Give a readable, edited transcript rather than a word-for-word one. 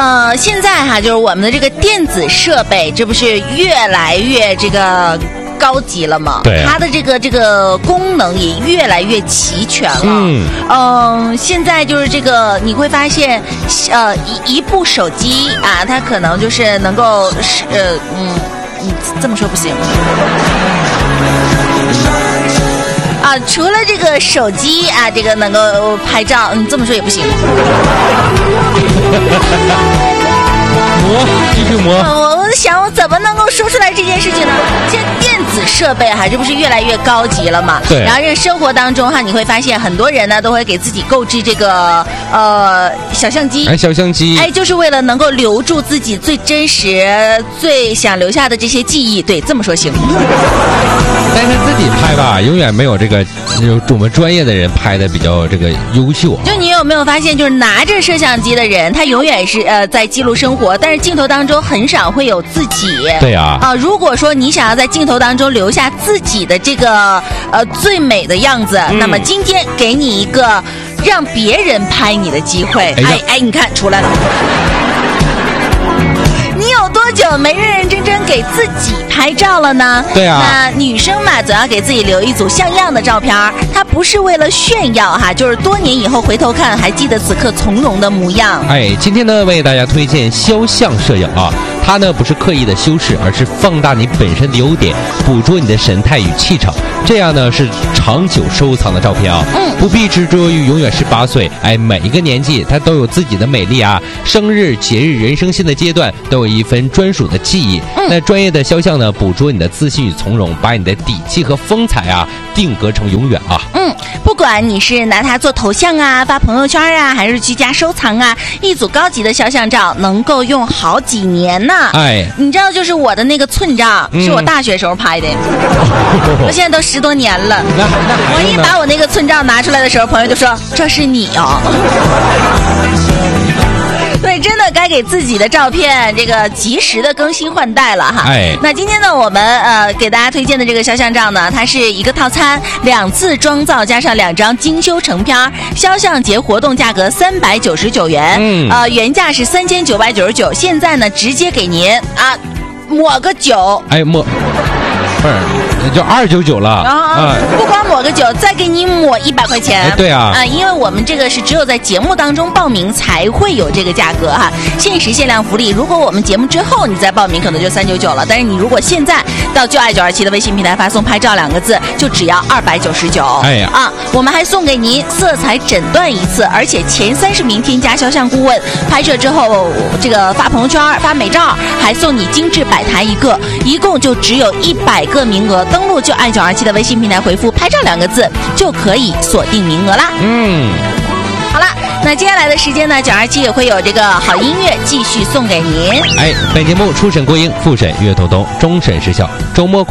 现在哈，就是我们的这个电子设备，这不是越来越这个高级了吗？ 对， 它的这个功能也越来越齐全了。现在就是这个你会发现，一部手机啊，它可能就是能够你这么说不行。啊，除了这个手机啊，这个能够拍照，这么说也不行。 磨，继续磨。 我想，我怎么能够说出来这件事情呢？这电子设备哈，这不是越来越高级了嘛？ 对。 然后这生活当中哈，你会发现很多人呢都会给自己购置这个小相机。 小相机。 就是为了能够留住自己最真实、最想留下的这些记忆。对，这么说行。 但是自己拍吧，永远没有这个我们专业的人拍的比较这个优秀。 就你有没有发现，就是拿着摄像机的人，他永远是在记录生活，但是镜头当中很少会有自己。 对啊。 如果说你想要在镜头当中留下自己的这个最美的样子，那么今天给你一个让别人拍你的机会。你看出来了。你有多久没认认真真给自己拍照了呢？ 对啊。 那女生嘛，总要给自己留一组像样的照片，她不是为了炫耀哈，就是多年以后回头看，还记得此刻从容的模样。 今天呢，为大家推荐肖像摄影啊，它呢不是刻意的修饰，而是放大你本身的优点，捕捉你的神态与气场，这样呢是长久收藏的照片啊。不必执着于永远18岁，每一个年纪它都有自己的美丽啊，生日、节日、人生新的阶段都有一份专属的记忆。那专业的肖像呢，捕捉你的自信与从容，把你的底气和风采啊定格成永远啊。 不管你是拿它做头像啊、发朋友圈啊，还是居家收藏啊，一组高级的肖像照能够用好几年呢。你知道，就是我的那个寸照，是我大学时候拍的，我现在都10多年了。我一把我那个寸照拿出来的时候，朋友就说：“这是你哦。”对，真的该给自己的照片这个及时的更新换代了哈。那今天呢，我们给大家推荐的这个肖像照呢，它是一个套餐，2次妆造加上2张精修成片，肖像节活动价格399元，原价是3999，现在呢直接给您抹个酒， 不是，就299了不光抹个酒，再给你抹100块钱。 对啊， 因为我们这个是只有在节目当中报名才会有这个价格哈，限时限量福利。如果我们节目之后你再报名，可能就399了。但是你如果现在到就爱927的微信平台发送"拍照"2个字，就只要299。我们还送给您色彩诊断一次，而且前30名添加肖像顾问，拍摄之后这个发朋友圈、发美照，还送你精致摆台一个，一共就只有100个名额。登录就爱927的微信平台回复"拍照"2个字，就可以锁定名额啦。好了，那接下来的时间呢，927也会有这个好音乐继续送给您。 本节目初审过音，复审岳头东，终审时效。周末快